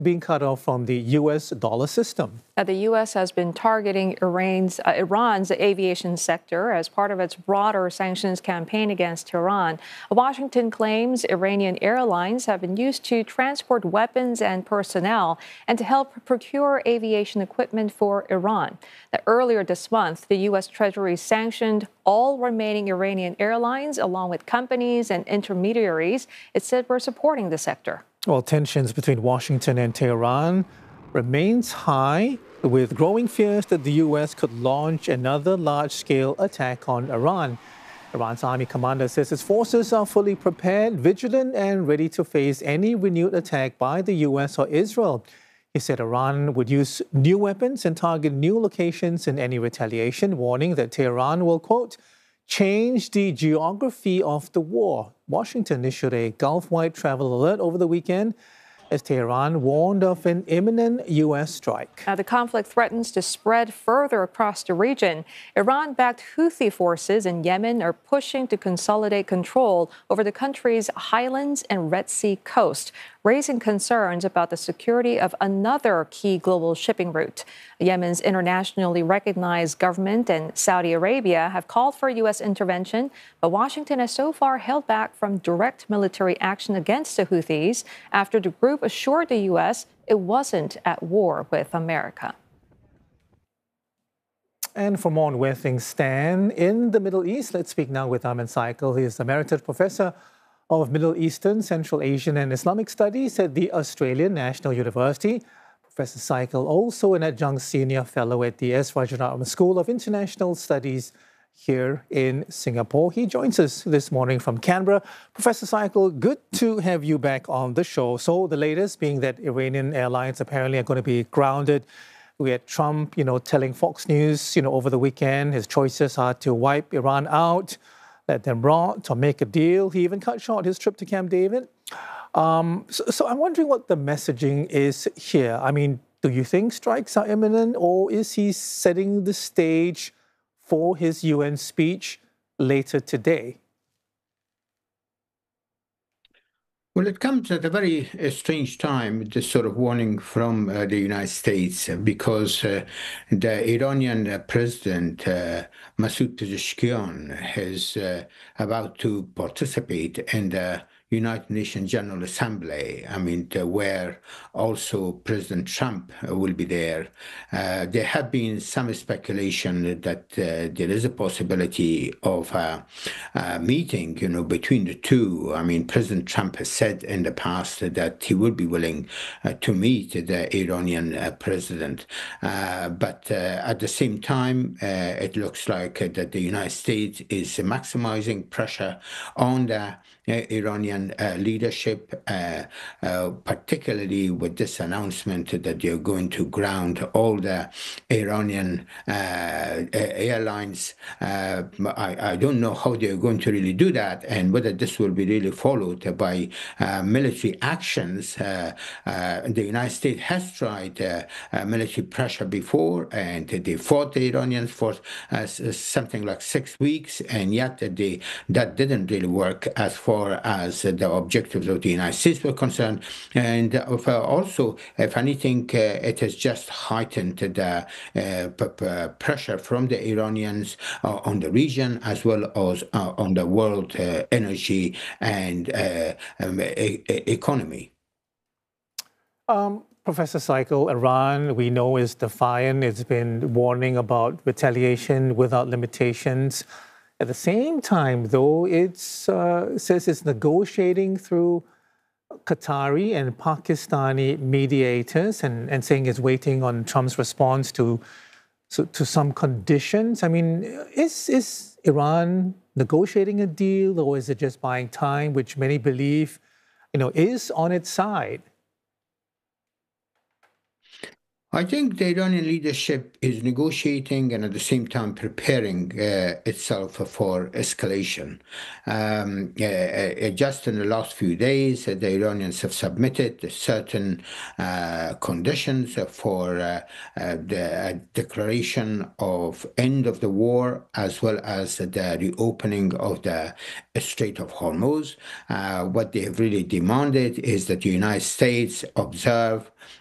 being cut off from the U.S. dollar system. The U.S. has been targeting Iran's aviation sector as part of its broader sanctions campaign against Tehran. Washington claims Iranian airlines have been used to transport weapons and personnel and to help procure aviation equipment for Iran. Earlier this month, the U.S. Treasury sanctioned all remaining Iranian airlines, along with companies and intermediaries it said were supporting the sector. Well, tensions between Washington and Tehran remains high, with growing fears that the U.S. could launch another large-scale attack on Iran. Iran's army commander says its forces are fully prepared, vigilant, and ready to face any renewed attack by the U.S. or Israel. He said Iran would use new weapons and target new locations in any retaliation, warning that Tehran will, quote, change the geography of the war. Washington issued a Gulf-wide travel alert over the weekend as Tehran warned of an imminent U.S. strike. The conflict threatens to spread further across the region. Iran-backed Houthi forces in Yemen are pushing to consolidate control over the country's highlands and Red Sea coast, raising concerns about the security of another key global shipping route. Yemen's internationally recognized government and Saudi Arabia have called for U.S. intervention, but Washington has so far held back from direct military action against the Houthis after the group assured the U.S. it wasn't at war with America. And for more on where things stand in the Middle East, let's speak now with Ahmed Saikal. He is Emeritus Professor of Middle Eastern, Central Asian and Islamic Studies at the Australian National University. Professor Saikal, also an adjunct senior fellow at the S. Rajaratnam School of International Studies here in Singapore. He joins us this morning from Canberra. Professor Saikal, good to have you back on the show. So the latest being that Iranian airlines apparently are going to be grounded. We had Trump, telling Fox News, over the weekend, his choices are to wipe Iran out, let them rot, or make a deal. He even cut short his trip to Camp David. So I'm wondering what the messaging is here. I mean, do you think strikes are imminent, or is he setting the stage for his UN speech later today? Well, it comes at a very strange time, this sort of warning from the United States, because the Iranian president, Masoud Pezeshkian, is about to participate in the United Nations General Assembly, where also President Trump will be there. There have been some speculation that there is a possibility of a meeting, between the two. President Trump has said in the past that he would be willing to meet the Iranian president. But at the same time, it looks like that the United States is maximizing pressure on the Iranian leadership, particularly with this announcement that they're going to ground all the Iranian airlines. I don't know how they're going to really do that, and whether this will be really followed by military actions. The United States has tried military pressure before, and they fought the Iranians for something like 6 weeks, and yet that didn't really work as far as the objectives of the United States were concerned. And also, if anything, it has just heightened the pressure from the Iranians on the region, as well as on the world energy and economy. Professor Saikal, Iran, we know, is defiant. It's been warning about retaliation without limitations. At the same time, though, it says it's negotiating through Qatari and Pakistani mediators and saying it's waiting on Trump's response to some conditions. I mean, is Iran negotiating a deal, or is it just buying time, which many believe, is on its side? I think the Iranian leadership is negotiating and at the same time preparing itself for escalation. Just in the last few days, the Iranians have submitted certain conditions for the declaration of end of the war, as well as the reopening of the Strait of Hormuz. What they have really demanded is that the United States observe